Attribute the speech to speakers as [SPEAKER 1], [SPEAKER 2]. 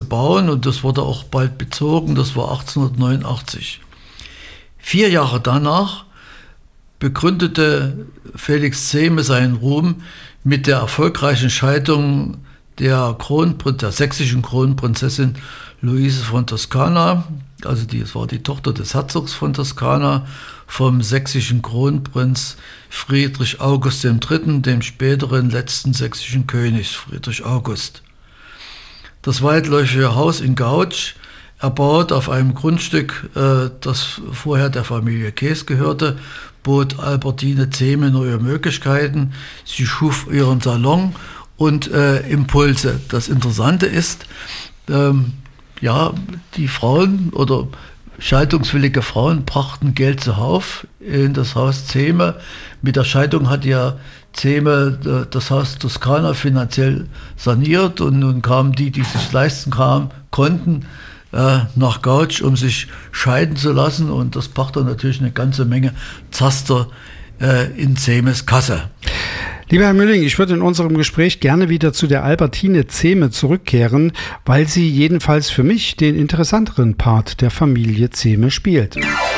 [SPEAKER 1] bauen und das wurde auch bald bezogen, das war 1889. 4 Jahre danach begründete Felix Zehme seinen Ruhm mit der erfolgreichen Scheidung der sächsischen Kronprinzessin Luise von Toskana, also das war die Tochter des Herzogs von Toskana, vom sächsischen Kronprinz Friedrich August III., dem späteren letzten sächsischen König Friedrich August. Das weitläufige Haus in Gautsch, erbaut auf einem Grundstück, das vorher der Familie Kees gehörte, bot Albertine Zehme neue Möglichkeiten. Sie schuf ihren Salon und Impulse. Das Interessante ist, die Frauen oder scheidungswillige Frauen brachten Geld zuhauf in das Haus Zehme. Mit der Scheidung hat ja Zehme das Haus Toskana finanziell saniert und nun kamen die sich leisten konnten, nach Gautsch, um sich scheiden zu lassen, und das brachte natürlich eine ganze Menge Zaster in Zehmes Kasse.
[SPEAKER 2] Lieber Herr Mülling, ich würde in unserem Gespräch gerne wieder zu der Albertine Zehme zurückkehren, weil sie jedenfalls für mich den interessanteren Part der Familie Zehme spielt.